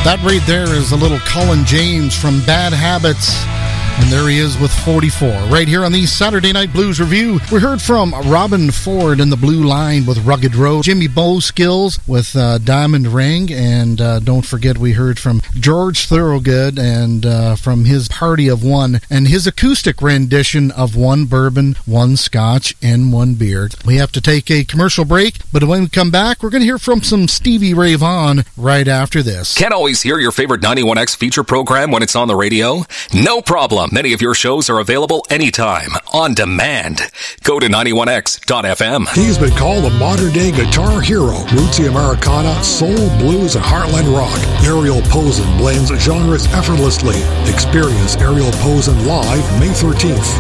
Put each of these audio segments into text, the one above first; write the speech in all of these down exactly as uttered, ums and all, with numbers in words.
That right there is a little Colin James from Bad Habits. And there he is with forty-four. Right here on the Saturday Night Blues Review, we heard from Robin Ford and the Blue Line with Rugged Road, Jimmy Bowskills with uh, Diamond Ring, and uh, don't forget we heard from George Thorogood and uh, from his Party of One, and his acoustic rendition of One Bourbon, One Scotch, and One Beer. We have to take a commercial break, but when we come back, we're going to hear from some Stevie Ray Vaughan right after this. Can't always hear your favorite ninety-one X feature program when it's on the radio? No problem. Many of your shows are available anytime, on demand. Go to ninety-one X dot F M. He's been called a modern-day guitar hero. Rootsy Americana, soul, blues, and heartland rock. Ariel Posen blends genres effortlessly. Experience Ariel Posen live May thirteenth.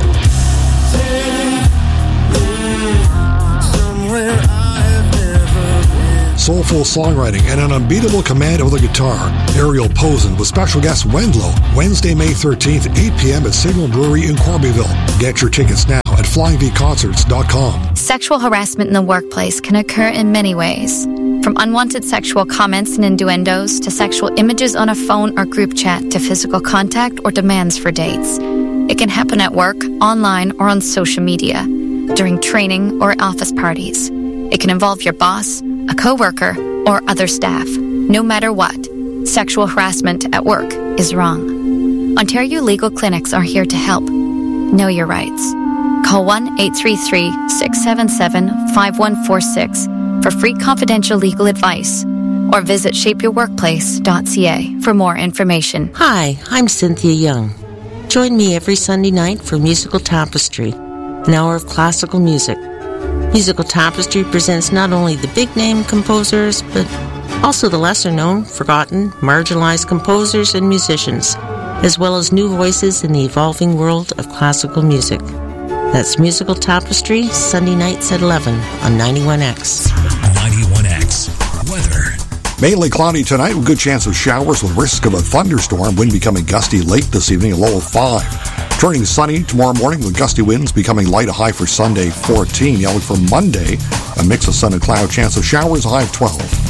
Soulful songwriting and an unbeatable command of the guitar. Ariel Posen with special guest Wendlo. Wednesday, May thirteenth, eight p.m. at Signal Brewery in Corbyville. Get your tickets now at flying v concerts dot com. Sexual harassment in the workplace can occur in many ways. From unwanted sexual comments and innuendos to sexual images on a phone or group chat to physical contact or demands for dates. It can happen at work, online, or on social media, during training or office parties. It can involve your boss, a co-worker, or other staff. No matter what, sexual harassment at work is wrong. Ontario Legal Clinics are here to help. Know your rights. Call one eight three three, six seven seven, five one four six for free confidential legal advice, or visit shape your workplace dot c a for more information. Hi, I'm Cynthia Young. Join me every Sunday night for Musical Tapestry, an hour of classical music. Musical Tapestry presents not only the big-name composers, but also the lesser-known, forgotten, marginalized composers and musicians, as well as new voices in the evolving world of classical music. That's Musical Tapestry, Sunday nights at eleven on ninety-one X. ninety-one X. Weather. Mainly cloudy tonight with good chance of showers with risk of a thunderstorm. Wind becoming gusty late this evening, a low of five. Turning sunny tomorrow morning with gusty winds becoming light, a high for Sunday, fourteen. Yellow for Monday, a mix of sun and cloud, chance of showers, a high of twelve.